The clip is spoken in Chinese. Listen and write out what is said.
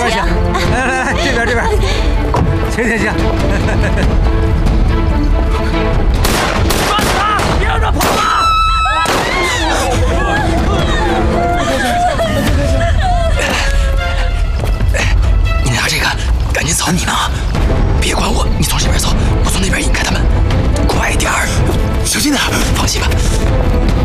边请。来，这边。请。抓住他！别让他跑了！ 你拿这个，赶紧走！你呢？别管我，你从这边走，我从那边引开他们。快点儿，小心点！放心吧。